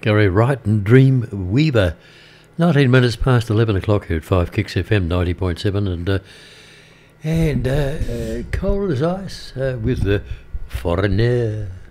Gary Wright and Dream Weaver. 19 minutes past 11 o'clock here at 5 Kicks FM 90.7 and cold as ice with the Foreigner.